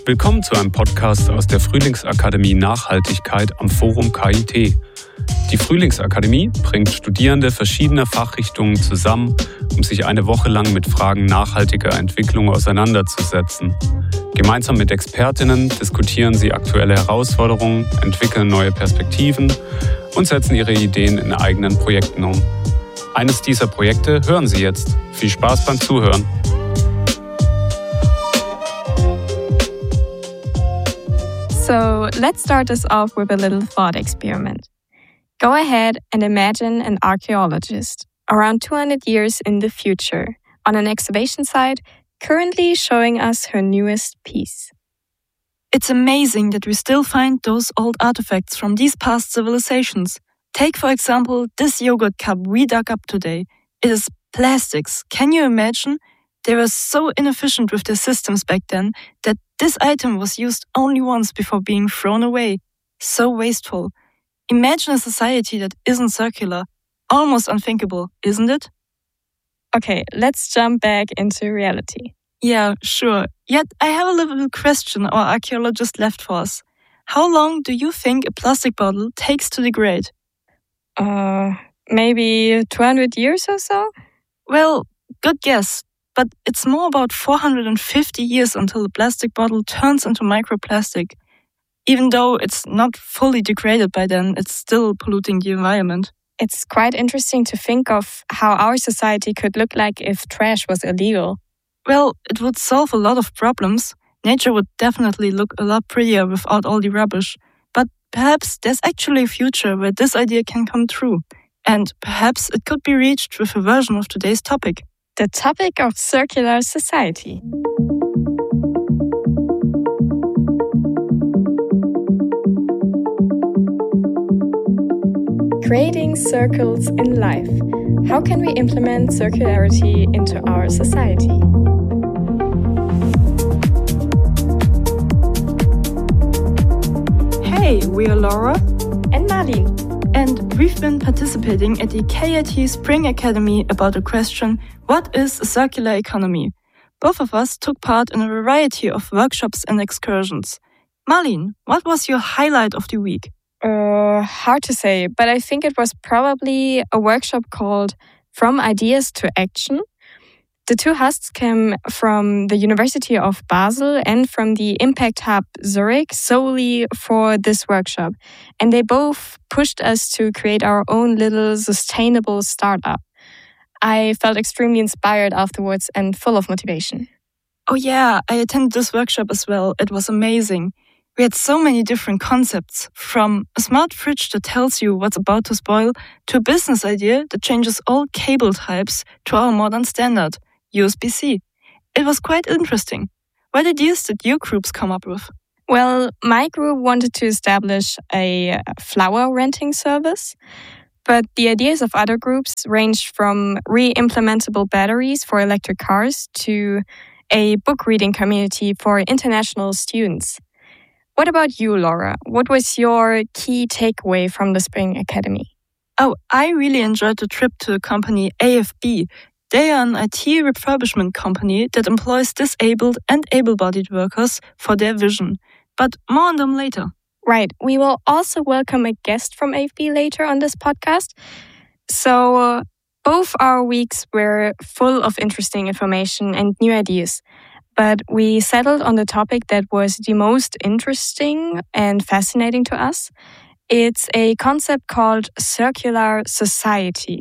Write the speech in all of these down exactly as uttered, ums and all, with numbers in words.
Willkommen zu einem Podcast aus der Frühlingsakademie Nachhaltigkeit am Forum K I T. Die Frühlingsakademie bringt Studierende verschiedener Fachrichtungen zusammen, um sich eine Woche lang mit Fragen nachhaltiger Entwicklung auseinanderzusetzen. Gemeinsam mit Expertinnen diskutieren sie aktuelle Herausforderungen, entwickeln neue Perspektiven und setzen ihre Ideen in eigenen Projekten um. Eines dieser Projekte hören Sie jetzt. Viel Spaß beim Zuhören. So let's start this off with a little thought experiment. Go ahead and imagine an archaeologist around two hundred years in the future on an excavation site currently showing us her newest piece. It's amazing that we still find those old artifacts from these past civilizations. Take, for example, this yogurt cup we dug up today. It is plastics. Can you imagine? They were so inefficient with their systems back then that this item was used only once before being thrown away. So wasteful. Imagine a society that isn't circular. Almost unthinkable, isn't it? Okay, let's jump back into reality. Yeah, sure. Yet I have a little question our archaeologist left for us. How long do you think a plastic bottle takes to degrade? Uh, maybe two hundred years or so? Well, good guess. But it's more about four hundred fifty years until the plastic bottle turns into microplastic. Even though it's not fully degraded by then, it's still polluting the environment. It's quite interesting to think of how our society could look like if trash was illegal. Well, it would solve a lot of problems. Nature would definitely look a lot prettier without all the rubbish. But perhaps there's actually a future where this idea can come true. And perhaps it could be reached with a version of today's topic. The topic of circular society. Creating circles in life. How can we implement circularity into our society? Hey, we are Laura and Marlene. And we've been participating at the K I T Spring Academy about the question, what is a circular economy? Both of us took part in a variety of workshops and excursions. Marlene, what was your highlight of the week? Uh, hard to say, but I think it was probably a workshop called From Ideas to Action. The two hosts came from the University of Basel and from the Impact Hub Zurich solely for this workshop. And they both pushed us to create our own little sustainable startup. I felt extremely inspired afterwards and full of motivation. Oh yeah, I attended this workshop as well. It was amazing. We had so many different concepts, from a smart fridge that tells you what's about to spoil to a business idea that changes all cable types to our modern standard, U S B C. It was quite interesting. What ideas did your groups come up with? Well, my group wanted to establish a flower renting service, but the ideas of other groups ranged from re-implementable batteries for electric cars to a book reading community for international students. What about you, Laura? What was your key takeaway from the Spring Academy? Oh, I really enjoyed the trip to the company A F B. They are an I T refurbishment company that employs disabled and able-bodied workers for their vision. But more on them later. Right. We will also welcome a guest from A F B later on this podcast. So uh, both our weeks were full of interesting information and new ideas. But we settled on the topic that was the most interesting and fascinating to us. It's a concept called circular society.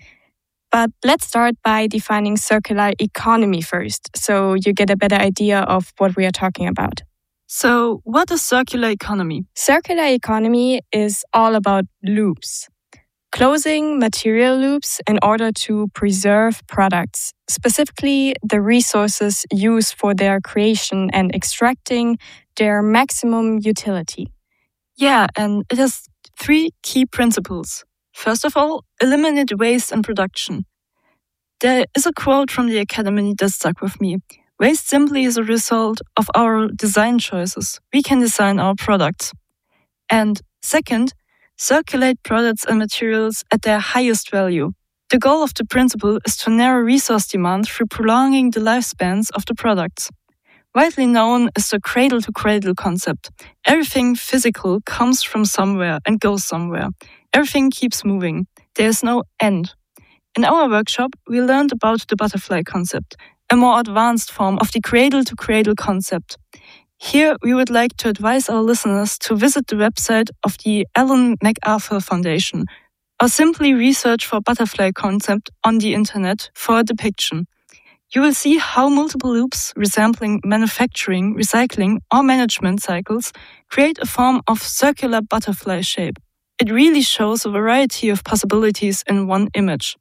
But let's start by defining circular economy first, so you get a better idea of what we are talking about. So, what is circular economy? Circular economy is all about loops. Closing material loops in order to preserve products, specifically the resources used for their creation and extracting their maximum utility. Yeah, and it has three key principles. First of all, eliminate waste and production. There is a quote from the Academy that stuck with me. Waste simply is a result of our design choices. We can design our products. And second, circulate products and materials at their highest value. The goal of the principle is to narrow resource demand through prolonging the lifespans of the products. Widely known as the cradle-to-cradle concept. Everything physical comes from somewhere and goes somewhere. Everything keeps moving. There is no end. In our workshop, we learned about the butterfly concept, a more advanced form of the cradle-to-cradle concept. Here, we would like to advise our listeners to visit the website of the Ellen MacArthur Foundation, or simply research for butterfly concept on the internet for a depiction. You will see how multiple loops resembling manufacturing, recycling, or management cycles create a form of circular butterfly shape. It really shows a variety of possibilities in one image.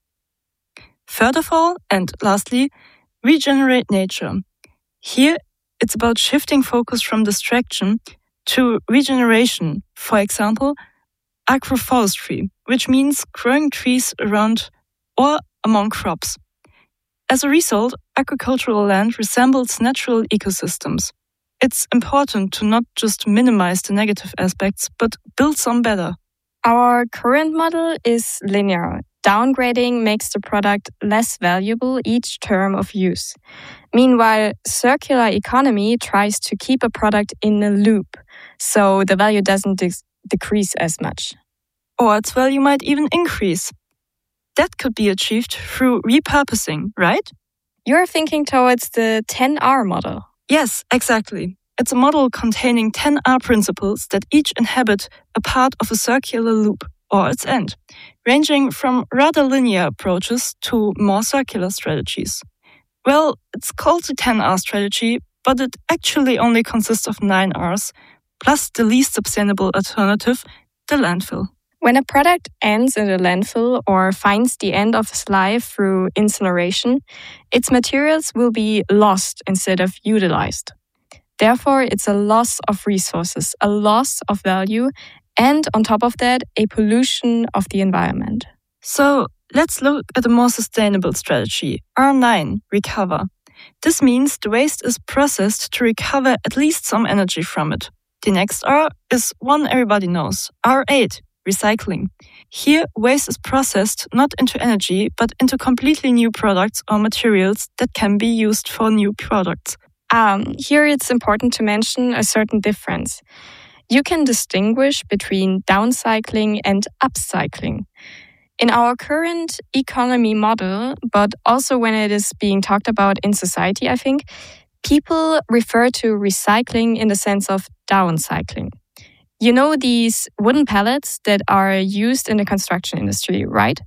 Third of all, and lastly, regenerate nature. Here, it's about shifting focus from distraction to regeneration. For example, agroforestry, which means growing trees around or among crops. As a result, agricultural land resembles natural ecosystems. It's important to not just minimize the negative aspects, but build some better. Our current model is linear. Downgrading makes the product less valuable each term of use. Meanwhile, circular economy tries to keep a product in a loop, so the value doesn't de- decrease as much. Or its value might even increase. That could be achieved through repurposing, right? You're thinking towards the ten R model. Yes, exactly. It's a model containing ten R principles that each inhabit a part of a circular loop, or its end, ranging from rather linear approaches to more circular strategies. Well, it's called the ten R strategy, but it actually only consists of nine R's, plus the least sustainable alternative, the landfill. When a product ends in a landfill or finds the end of its life through incineration, its materials will be lost instead of utilized. Therefore, it's a loss of resources, a loss of value, and on top of that, a pollution of the environment. So let's look at a more sustainable strategy, R nine, recover. This means the waste is processed to recover at least some energy from it. The next R is one everybody knows, R eight, recycling. Here, waste is processed not into energy, but into completely new products or materials that can be used for new products. Um, here it's important to mention a certain difference. You can distinguish between downcycling and upcycling. In our current economy model, but also when it is being talked about in society, I think, people refer to recycling in the sense of downcycling. You know these wooden pallets that are used in the construction industry, right?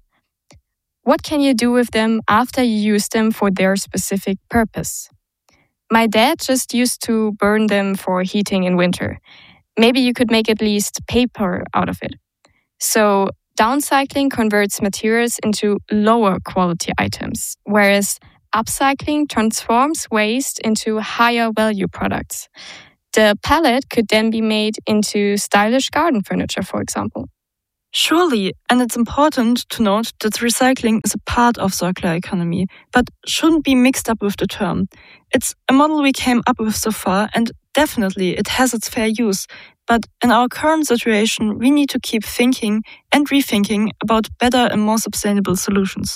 What can you do with them after you use them for their specific purpose? My dad just used to burn them for heating in winter. Maybe you could make at least paper out of it. So downcycling converts materials into lower quality items, whereas upcycling transforms waste into higher value products. The pallet could then be made into stylish garden furniture, for example. Surely, and it's important to note that recycling is a part of circular economy, but shouldn't be mixed up with the term. It's a model we came up with so far, and definitely it has its fair use. But in our current situation, we need to keep thinking and rethinking about better and more sustainable solutions.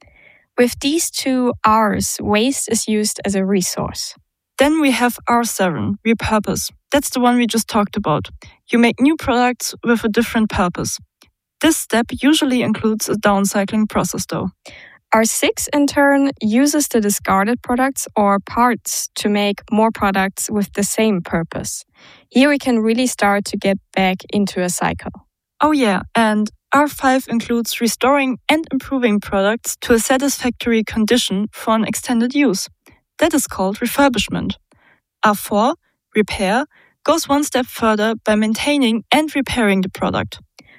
With these two R's, waste is used as a resource. Then we have R seven, repurpose. That's the one we just talked about. You make new products with a different purpose. This step usually includes a downcycling process though. R six, in turn, uses the discarded products or parts to make more products with the same purpose. Here we can really start to get back into a cycle. Oh yeah, and R five includes restoring and improving products to a satisfactory condition for an extended use. That is called refurbishment. R four, repair, goes one step further by maintaining and repairing the product.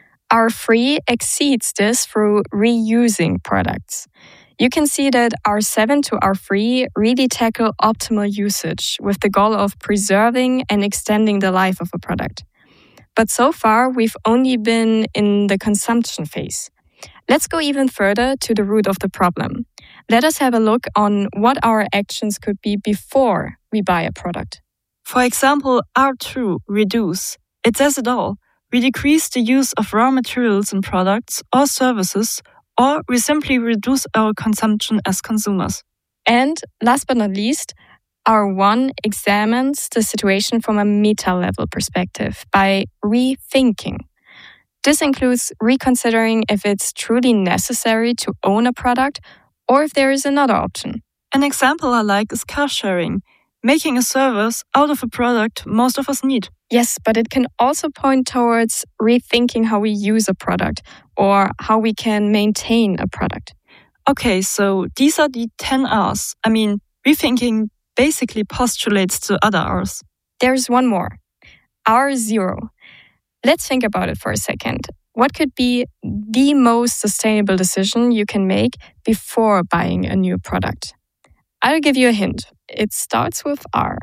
R three exceeds this through reusing products. You can see that R seven to R three really tackle optimal usage with the goal of preserving and extending the life of a product. But so far, we've only been in the consumption phase. Let's go even further to the root of the problem. Let us have a look on what our actions could be before we buy a product. For example, R two, reduce. It says it all. We decrease the use of raw materials in products or services, or we simply reduce our consumption as consumers. And last but not least, Our one examines the situation from a meta-level perspective by rethinking. This includes reconsidering if it's truly necessary to own a product or if there is another option. An example I like is car sharing, making a service out of a product most of us need. Yes, but it can also point towards rethinking how we use a product or how we can maintain a product. Okay, so these are the ten R's. I mean, rethinking basically postulates the other R's. There's one more. R zero. Let's think about it for a second. What could be the most sustainable decision you can make before buying a new product? I'll give you a hint. It starts with R.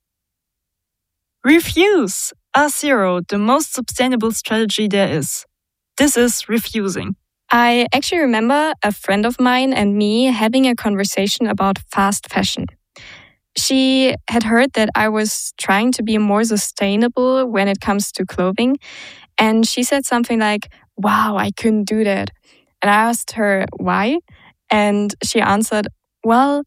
Refuse! R zero, the most sustainable strategy there is. This is refusing. I actually remember a friend of mine and me having a conversation about fast fashion. She had heard that I was trying to be more sustainable when it comes to clothing, and she said something like, "Wow, I couldn't do that." And I asked her why, and she answered, "Well,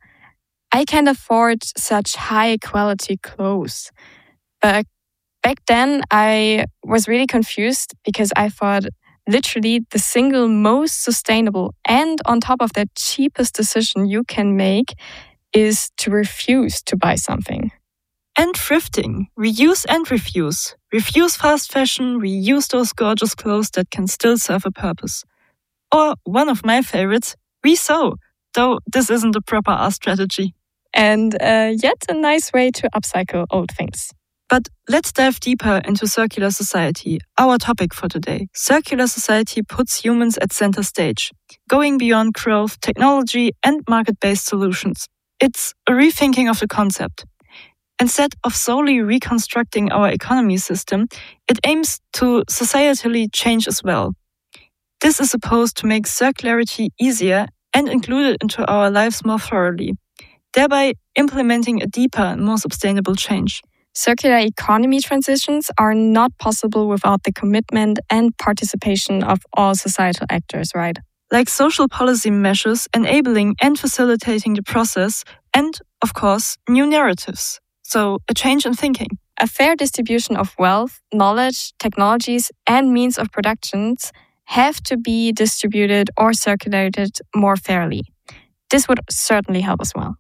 I can't afford such high quality clothes." But back then I was really confused because I thought literally the single most sustainable and on top of that cheapest decision you can make is to refuse to buy something. And thrifting. Reuse and refuse. Refuse fast fashion, reuse those gorgeous clothes that can still serve a purpose. Or one of my favorites, resew, though this isn't a proper R strategy. And uh, yet a nice way to upcycle old things. But let's dive deeper into circular society, our topic for today. Circular society puts humans at center stage, going beyond growth, technology, and market-based solutions. It's a rethinking of the concept. Instead of solely reconstructing our economy system, it aims to societally change as well. This is supposed to make circularity easier and include it into our lives more thoroughly, thereby implementing a deeper and more sustainable change. Circular economy transitions are not possible without the commitment and participation of all societal actors, right? Like social policy measures enabling and facilitating the process, and, of course, new narratives. So, a change in thinking. A fair distribution of wealth, knowledge, technologies, and means of productions have to be distributed or circulated more fairly. This would certainly help as well.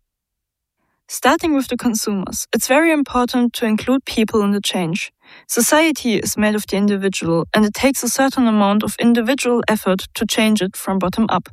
Starting with the consumers, it's very important to include people in the change. Society is made of the individual, and it takes a certain amount of individual effort to change it from bottom up.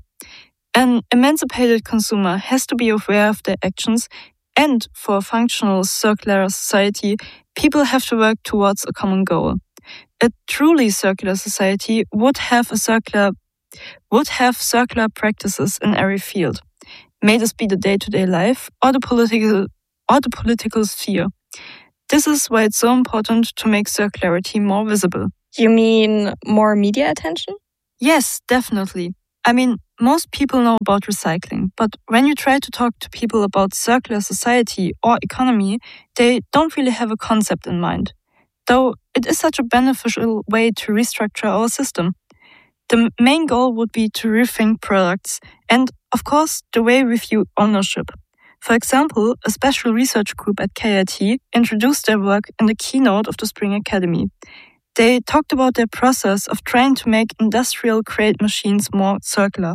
An emancipated consumer has to be aware of their actions, and for a functional circular society, people have to work towards a common goal. A truly circular society would have a circular would have circular practices in every field. May this be the day-to-day life or the political or the political sphere. This is why it's so important to make circularity more visible. You mean more media attention? Yes, definitely. I mean, most people know about recycling, but when you try to talk to people about circular society or economy, they don't really have a concept in mind. Though it is such a beneficial way to restructure our system. The main goal would be to rethink products and, of course, the way we view ownership. For example, a special research group at K I T introduced their work in the keynote of the Spring Academy. They talked about their process of trying to make industrial-grade machines more circular.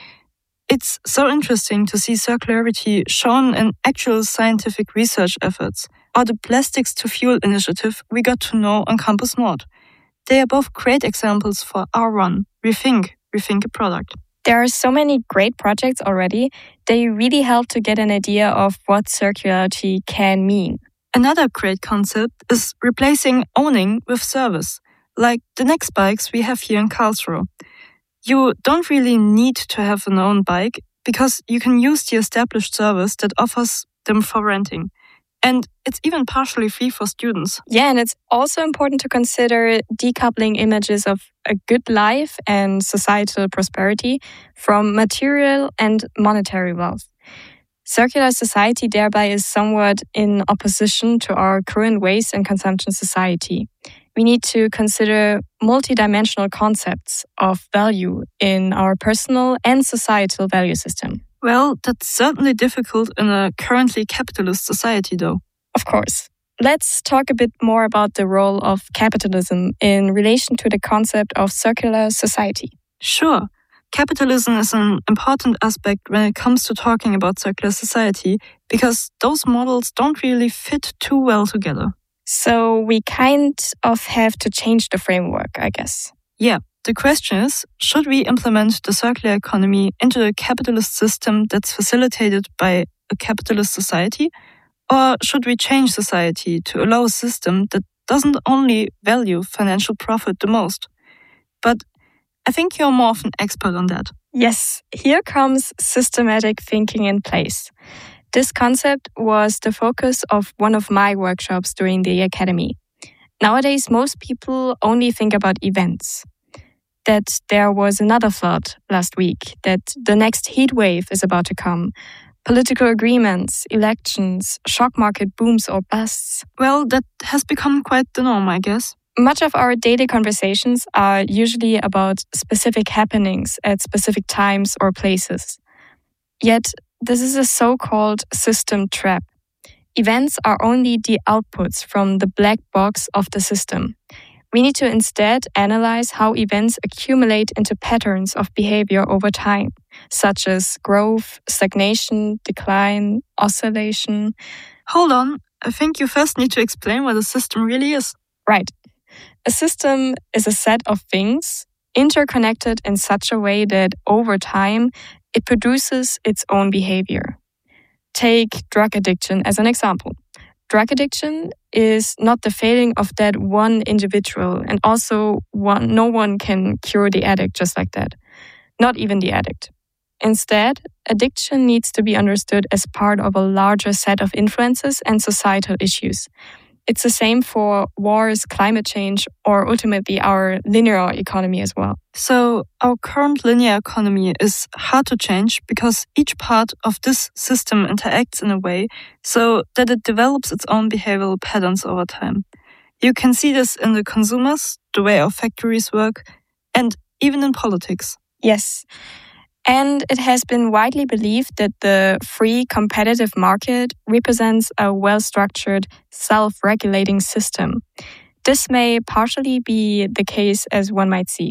It's so interesting to see circularity shown in actual scientific research efforts, or the Plastics to Fuel initiative we got to know on Campus Nord. They are both great examples for R one, Rethink, Rethink a Product. There are so many great projects already. They really help to get an idea of what circularity can mean. Another great concept is replacing owning with service, like the next bikes we have here in Karlsruhe. You don't really need to have an own bike because you can use the established service that offers them for renting. And it's even partially free for students. Yeah, and it's also important to consider decoupling images of a good life and societal prosperity from material and monetary wealth. Circular society thereby is somewhat in opposition to our current waste and consumption society. We need to consider multidimensional concepts of value in our personal and societal value system. Well, that's certainly difficult in a currently capitalist society, though. Of course. Let's talk a bit more about the role of capitalism in relation to the concept of circular society. Sure. Capitalism is an important aspect when it comes to talking about circular society because those models don't really fit too well together. So we kind of have to change the framework, I guess. Yeah, the question is, should we implement the circular economy into a capitalist system that's facilitated by a capitalist society? Or should we change society to allow a system that doesn't only value financial profit the most? But I think you're more of an expert on that. Yes, here comes systematic thinking in place. This concept was the focus of one of my workshops during the academy. Nowadays, most people only think about events. That there was another flood last week, that the next heat wave is about to come, political agreements, elections, stock market booms or busts. Well, that has become quite the norm, I guess. Much of our daily conversations are usually about specific happenings at specific times or places. Yet, this is a so-called system trap. Events are only the outputs from the black box of the system. We need to instead analyze how events accumulate into patterns of behavior over time, such as growth, stagnation, decline, oscillation. Hold on, I think you first need to explain what a system really is. Right. A system is a set of things interconnected in such a way that over time it produces its own behavior. Take drug addiction as an example. Drug addiction is not the failing of that one individual, and also one, no one can cure the addict just like that, not even the addict. Instead, addiction needs to be understood as part of a larger set of influences and societal issues. It's the same for wars, climate change, or ultimately our linear economy as well. So our current linear economy is hard to change because each part of this system interacts in a way so that it develops its own behavioral patterns over time. You can see this in the consumers, the way our factories work, and even in politics. Yes. And it has been widely believed that the free competitive market represents a well-structured, self-regulating system. This may partially be the case, as one might see.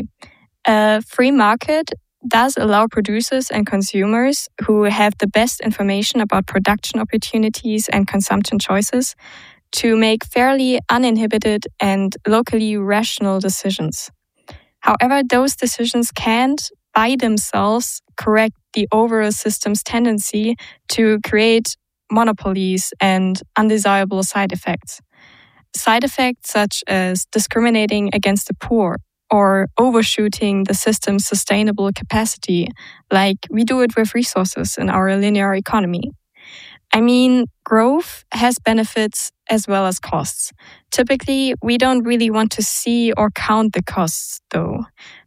A free market does allow producers and consumers who have the best information about production opportunities and consumption choices to make fairly uninhibited and locally rational decisions. However, those decisions can't by themselves correct the overall system's tendency to create monopolies and undesirable side effects. Side effects such as discriminating against the poor or overshooting the system's sustainable capacity, like we do it with resources in our linear economy. I mean, growth has benefits as well as costs. Typically, we don't really want to see or count the costs, though.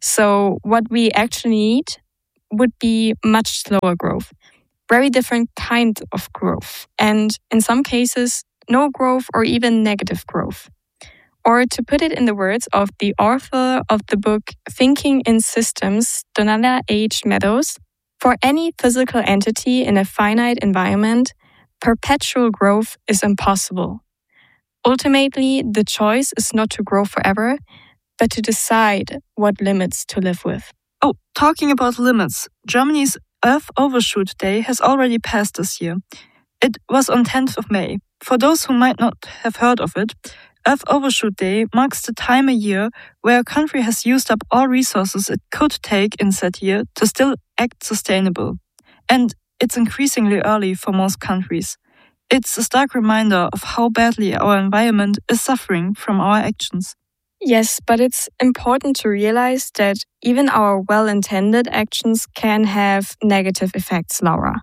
So what we actually need would be much slower growth, very different kind of growth, and in some cases, no growth or even negative growth. Or to put it in the words of the author of the book Thinking in Systems, Donella H. Meadows, for any physical entity in a finite environment, perpetual growth is impossible. Ultimately, the choice is not to grow forever, but to decide what limits to live with. Oh, talking about limits, Germany's Earth Overshoot Day has already passed this year. It was on tenth of May. For those who might not have heard of it, Earth Overshoot Day marks the time a year where a country has used up all resources it could take in that year to still act sustainable. And it's increasingly early for most countries. It's a stark reminder of how badly our environment is suffering from our actions. Yes, but it's important to realize that even our well-intended actions can have negative effects, Laura.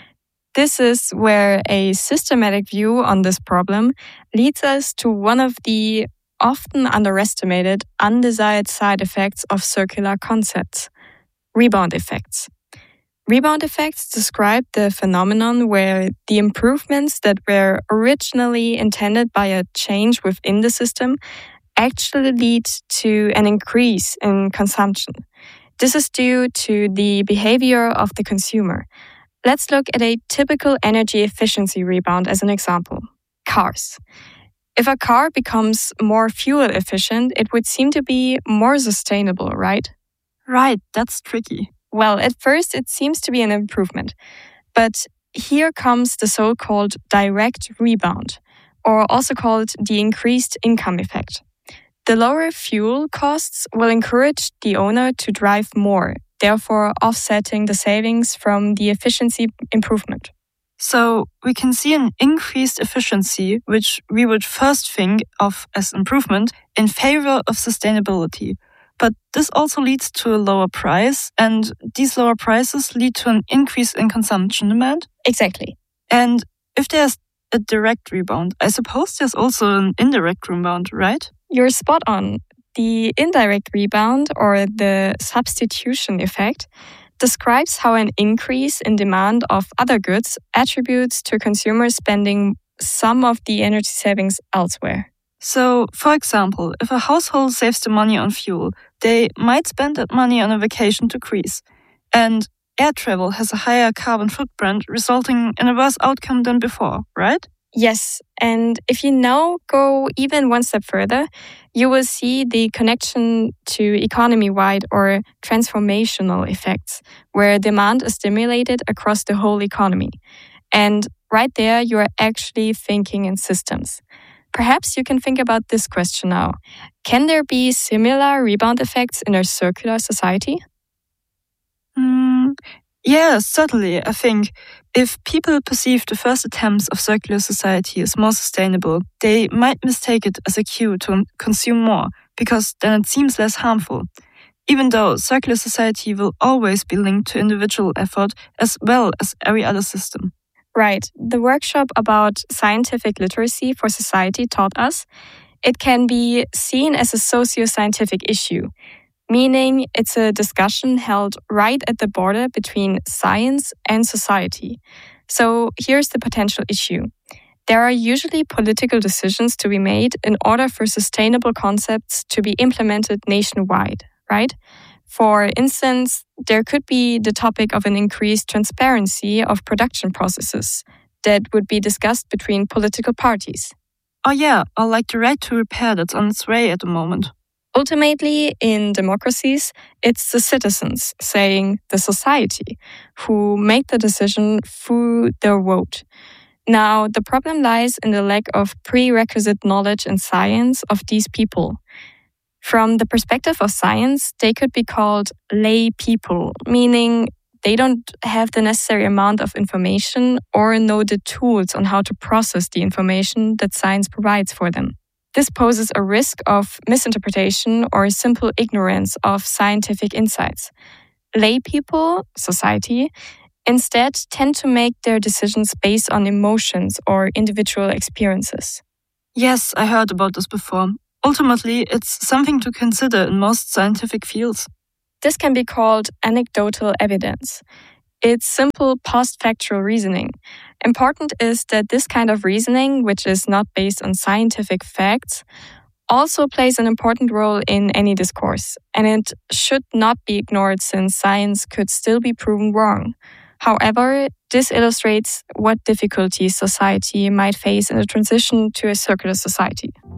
This is where a systematic view on this problem leads us to one of the often underestimated, undesired side effects of circular concepts: rebound effects. Rebound effects describe the phenomenon where the improvements that were originally intended by a change within the system actually lead to an increase in consumption. This is due to the behavior of the consumer. Let's look at a typical energy efficiency rebound as an example. Cars. If a car becomes more fuel efficient, it would seem to be more sustainable, right? Right, that's tricky. Well, at first it seems to be an improvement. But here comes the so-called direct rebound, or also called the increased income effect. The lower fuel costs will encourage the owner to drive more, therefore offsetting the savings from the efficiency improvement. So we can see an increased efficiency, which we would first think of as improvement, in favor of sustainability. But this also leads to a lower price, and these lower prices lead to an increase in consumption demand. Exactly. And if there's a direct rebound, I suppose there's also an indirect rebound, right? You're spot on. The indirect rebound, or the substitution effect, describes how an increase in demand of other goods attributes to consumers spending some of the energy savings elsewhere. So, for example, if a household saves the money on fuel, they might spend that money on a vacation to Greece. And air travel has a higher carbon footprint, resulting in a worse outcome than before, right? Yes, and if you now go even one step further, you will see the connection to economy-wide or transformational effects, where demand is stimulated across the whole economy. And right there, you are actually thinking in systems. Perhaps you can think about this question now. Can there be similar rebound effects in a circular society? Mm, yeah, certainly. I think if people perceive the first attempts of circular society as more sustainable, they might mistake it as a cue to consume more, because then it seems less harmful. Even though circular society will always be linked to individual effort as well as every other system. Right. The workshop about scientific literacy for society taught us it can be seen as a socio-scientific issue, meaning it's a discussion held right at the border between science and society. So here's the potential issue. There are usually political decisions to be made in order for sustainable concepts to be implemented nationwide, right? For instance, there could be the topic of an increased transparency of production processes that would be discussed between political parties. Oh yeah, or like the right to repair that's on its way at the moment. Ultimately, in democracies, it's the citizens, saying the society, who make the decision through their vote. Now, the problem lies in the lack of prerequisite knowledge and science of these people. From the perspective of science, they could be called lay people, meaning they don't have the necessary amount of information or know the tools on how to process the information that science provides for them. This poses a risk of misinterpretation or simple ignorance of scientific insights. Lay people, society, instead tend to make their decisions based on emotions or individual experiences. Yes, I heard about this before. Ultimately, it's something to consider in most scientific fields. This can be called anecdotal evidence. It's simple post-factual reasoning. Important is that this kind of reasoning, which is not based on scientific facts, also plays an important role in any discourse, and it should not be ignored since science could still be proven wrong. However, this illustrates what difficulties society might face in the transition to a circular society.